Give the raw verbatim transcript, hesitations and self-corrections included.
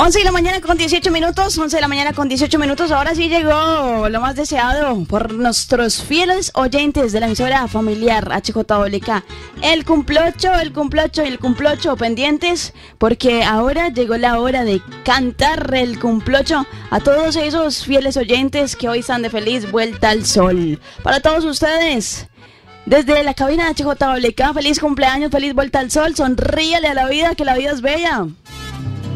once de la mañana con dieciocho minutos, once de la mañana con dieciocho minutos. Ahora sí llegó lo más deseado por nuestros fieles oyentes de la emisora familiar H J W K. El cumplocho, el cumplocho y el cumplocho pendientes, porque ahora llegó la hora de cantar el cumplocho a todos esos fieles oyentes que hoy están de feliz vuelta al sol. Para todos ustedes, desde la cabina de H J W K, feliz cumpleaños, feliz vuelta al sol. Sonríale a la vida, que la vida es bella.